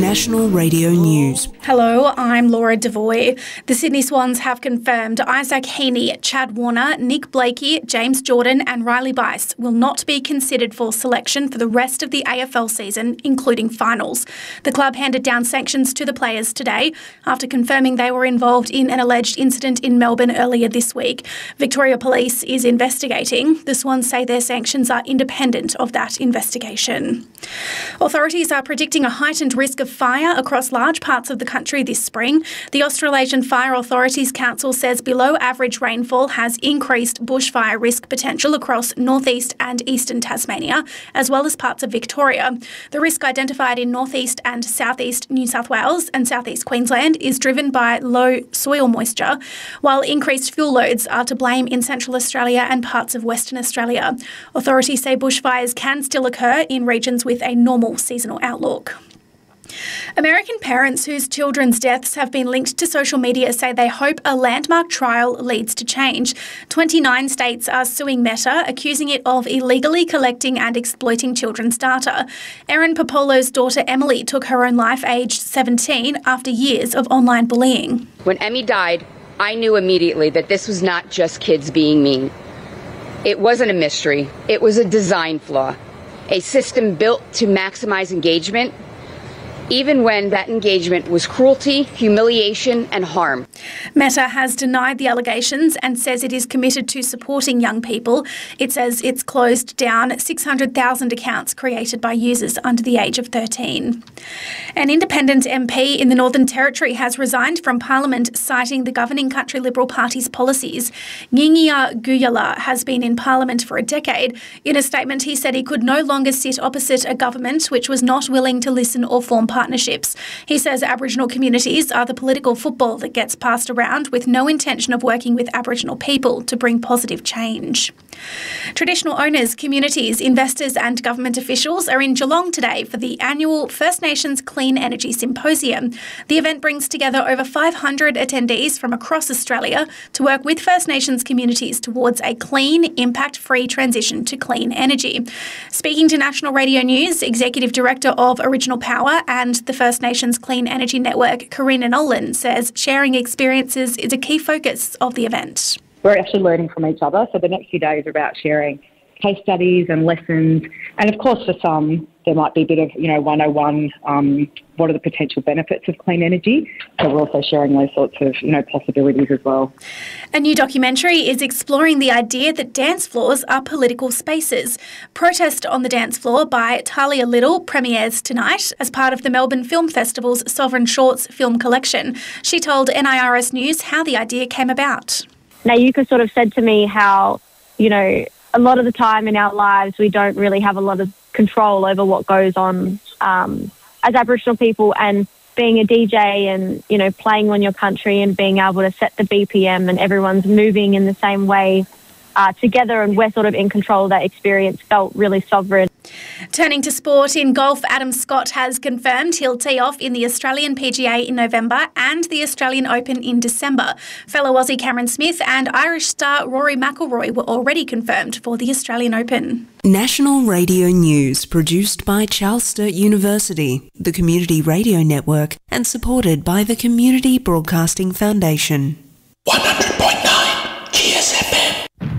National Radio News. Hello, I'm Laura Devoy. The Sydney Swans have confirmed Isaac Heaney, Chad Warner, Nick Blakey, James Jordan and Riley Bice will not be considered for selection for the rest of the AFL season, including finals. The club handed down sanctions to the players today after confirming they were involved in an alleged incident in Melbourne earlier this week. Victoria Police is investigating. The Swans say their sanctions are independent of that investigation. Authorities are predicting a heightened risk of fire across large parts of the country this spring. The Australasian Fire Authorities Council says below average rainfall has increased bushfire risk potential across northeast and eastern Tasmania, as well as parts of Victoria. The risk identified in northeast and southeast New South Wales and southeast Queensland is driven by low soil moisture, while increased fuel loads are to blame in Central Australia and parts of Western Australia. Authorities say bushfires can still occur in regions with a normal seasonal outlook. American parents whose children's deaths have been linked to social media say they hope a landmark trial leads to change. 29 states are suing Meta, accusing it of illegally collecting and exploiting children's data. Erin Popolo's daughter Emily took her own life aged 17 after years of online bullying. When Emmy died, I knew immediately that this was not just kids being mean. It wasn't a mystery. It was a design flaw, a system built to maximize engagement, even when that engagement was cruelty, humiliation and harm. Meta has denied the allegations and says it is committed to supporting young people. It says it's closed down 600,000 accounts created by users under the age of 13. An independent MP in the Northern Territory has resigned from Parliament, citing the governing country Liberal Party's policies. Ngingia Guyala has been in Parliament for a decade. In a statement, he said he could no longer sit opposite a government which was not willing to listen or form partnerships. He says Aboriginal communities are the political football that gets passed around with no intention of working with Aboriginal people to bring positive change. Traditional owners, communities, investors and government officials are in Geelong today for the annual First Nations Clean Energy Symposium. The event brings together over 500 attendees from across Australia to work with First Nations communities towards a clean, impact-free transition to clean energy. Speaking to National Radio News, Executive Director of Original Power and the First Nations Clean Energy Network, Karina Nolan, says sharing experiences is a key focus of the event. We're actually learning from each other. So the next few days are about sharing case studies and lessons. And of course, for some, there might be a bit of, 101, what are the potential benefits of clean energy? So we're also sharing those sorts of, possibilities as well. A new documentary is exploring the idea that dance floors are political spaces. Protest on the Dance Floor by Talia Little premieres tonight as part of the Melbourne Film Festival's Sovereign Shorts film collection. She told NIRS News how the idea came about. Now, Yuka sort of said to me how, a lot of the time in our lives, we don't really have a lot of control over what goes on as Aboriginal people, and being a DJ and, playing on your country and being able to set the BPM and everyone's moving in the same way together, and we're sort of in control of that experience, felt really sovereign. Turning to sport, in golf, Adam Scott has confirmed he'll tee off in the Australian PGA in November and the Australian Open in December. Fellow Aussie Cameron Smith and Irish star Rory McIlroy were already confirmed for the Australian Open. National Radio News, produced by Charles Sturt University, the Community Radio Network, and supported by the Community Broadcasting Foundation. 100.9 GSFM.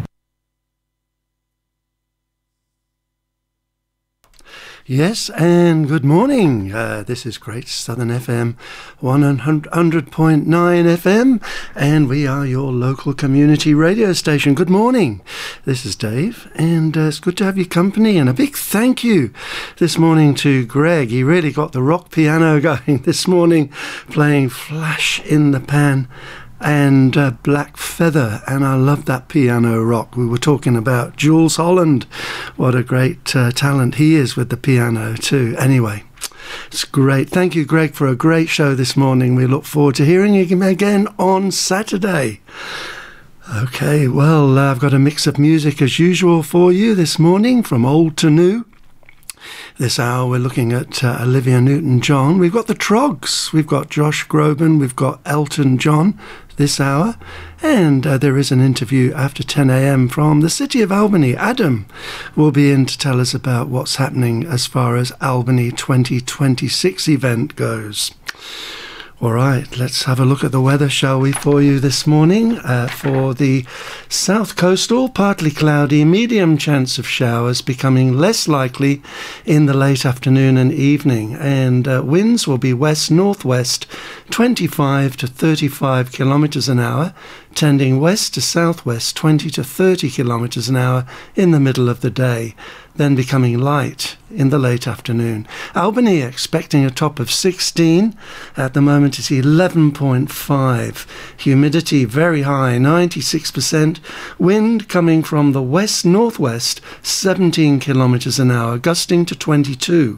Yes, and good morning. This is Great Southern FM 100.9 FM, and we are your local community radio station. Good morning. This is Dave, and it's good to have your company, and a big thank you this morning to Greg. He really got the rock piano going this morning, playing Flash in the Pan and Black Feather, and I love that piano rock. We were talking about Jules Holland. What a great talent he is with the piano too. Anyway, it's great. Thank you, Greg, for a great show this morning. We look forward to hearing you again on Saturday. Okay, well, I've got a mix of music as usual for you this morning, from old to new. This hour we're looking at Olivia Newton-John. We've got the Troggs, we've got Josh Groban, we've got Elton John. this hour. And there is an interview after 10 a.m. from the City of Albany. Adam will be in to tell us about what's happening as far as Albany 2026 event goes. All right, let's have a look at the weather, shall we, for you this morning. For the south coastal, partly cloudy, medium chance of showers, becoming less likely in the late afternoon and evening. And winds will be west-northwest, 25 to 35 kilometres an hour, tending west to southwest, 20 to 30 kilometres an hour in the middle of the day, then becoming light in the late afternoon. Albany expecting a top of 16. At the moment it's 11.5. Humidity very high, 96%. Wind coming from the west-northwest, 17 kilometres an hour, gusting to 22.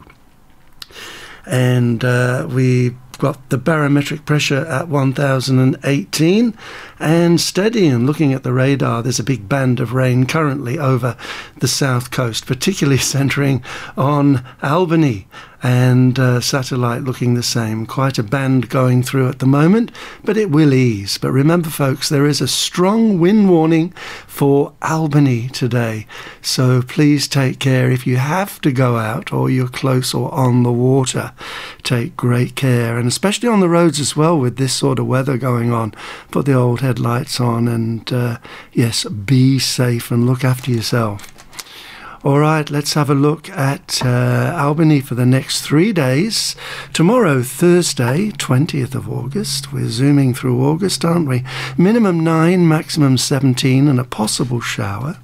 And we've got the barometric pressure at 1018 and steady. And looking at the radar, there's a big band of rain currently over the south coast, particularly centering on Albany, and satellite looking the same. Quite a band going through at the moment, but it will ease. But remember, folks, there is a strong wind warning for Albany today, so please take care. If you have to go out or you're close or on the water, take great care, and especially on the roads as well with this sort of weather going on. Put the old headlights on and yes, be safe and look after yourself. All right, let's have a look at Albany for the next 3 days. Tomorrow, Thursday, 20th of August. We're zooming through August, aren't we? Minimum 9, maximum 17, and a possible shower.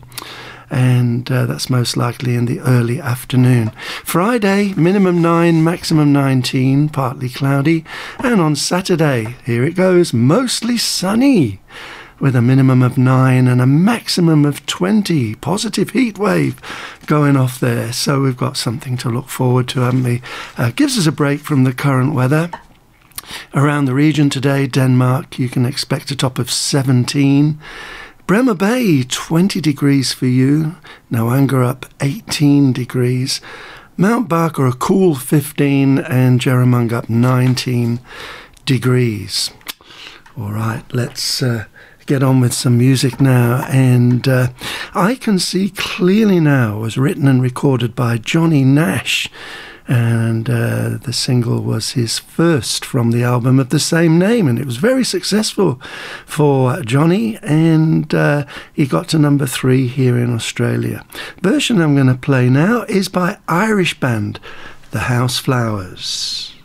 And that's most likely in the early afternoon. Friday, minimum 9, maximum 19, partly cloudy. And on Saturday, here it goes, mostly sunny, with a minimum of 9 and a maximum of 20. Positive heat wave going off there. So we've got something to look forward to, haven't we? Gives us a break from the current weather. Around the region today, Denmark, you can expect a top of 17. Bremer Bay, 20 degrees for you. Noanga up 18 degrees. Mount Barker a cool 15 and Jerramunga up 19 degrees. All right, let's get on with some music now. And I Can See Clearly Now was written and recorded by Johnny Nash. And the single was his first from the album of the same name, and it was very successful for Johnny, and he got to number 3 here in Australia. The version I'm going to play now is by Irish band The House Flowers.